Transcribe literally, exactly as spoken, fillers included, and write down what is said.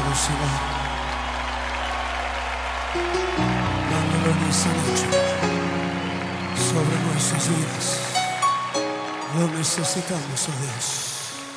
generosidad. Dándolo en esa noche sobre nuestras vidas. Lo necesitamos, oh Dios.